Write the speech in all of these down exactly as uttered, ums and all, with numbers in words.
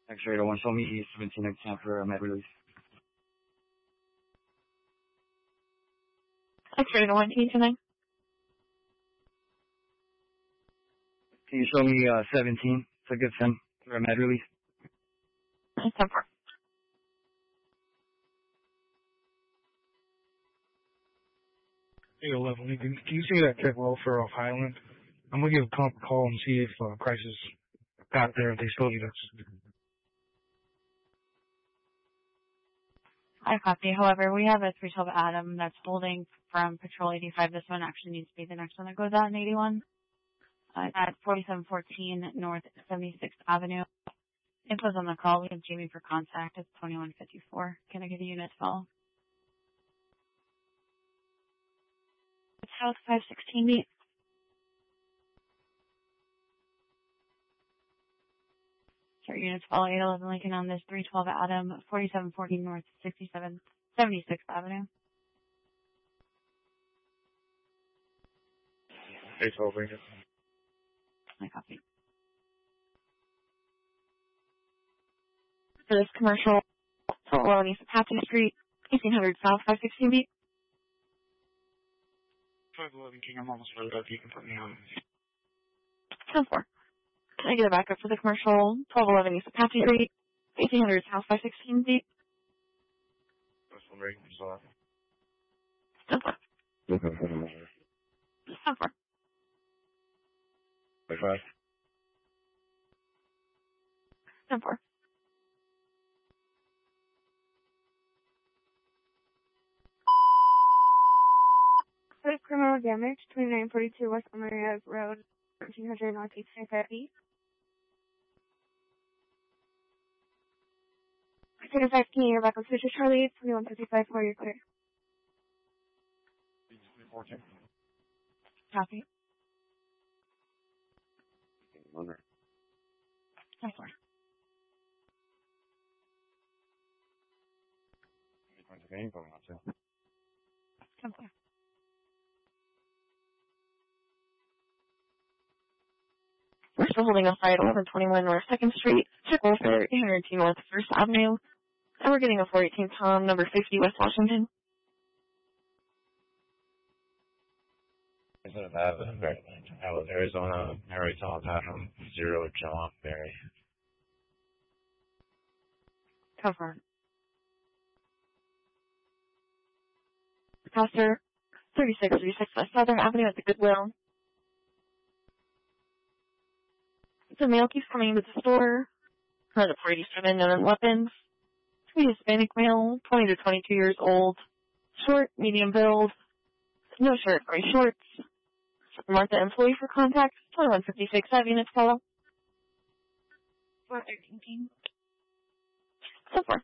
X-ray to one, show me E seventeen X ten for a med release. X-ray to one, E tonight. Can you show me uh, seventeen? It's a good send for a med release. ten four. Hey, eleven, can, can you see that tech welfare off Highland? I'm going to give a comp a call and see if uh, Crisis got there, if they still need us. I copy. However, we have a three twelve Adam that's holding from Patrol eighty-five. This one actually needs to be the next one that goes out in eighty-one. Uh, at forty-seven fourteen North seventy-sixth Avenue. Info's on the call. We have Jamie for contact. It's twenty-one fifty-four. Can I get the unit call? It's South five sixteen meet. Sorry, units follow eight eleven Lincoln on this three twelve Adam, forty-seven fourteen North sixty-seven seventy-sixth Avenue. Hey, twelve Lincoln. I copy. For this commercial, Fort Road East Apache Street, eighteen hundred South five sixteen beat. five eleven King, I'm almost loaded up. You can put me on. ten four. Can I get a backup for the commercial, twelve eleven East Apache Street, eighteen hundred South five sixteen beat? This one right here. ten four. ten four. Wait, five. ten four. Credit criminal damage, twenty-nine forty-two West Amaria Road, thirteen hundred North eight twenty-five B. Second five, can you hear back on Switcher Charlie, twenty-one fifty-five for your clear. Copy. ten four. ten four. We're still holding a fight over twenty-one North second Street, check welfare, eight hundred two North first Avenue, and we're getting a four eighteen Tom, number fifty West Washington. Instead of that, I was Arizona, Mary Tom Patton, zero John Barry. Cover. Pastor, thirty-six thirty-six West Southern Avenue at the Goodwill. The male keeps coming into the store. Another four eighty-seven, known as weapons. Three Hispanic male, twenty to twenty-two years old. Short, medium build. No shirt, gray shorts. Martha employee for contact, twenty-one fifty-six, five units follow. four thirteen King. So far.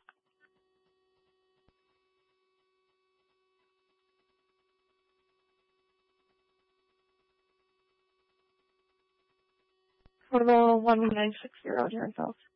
What about one nine six zero here in South?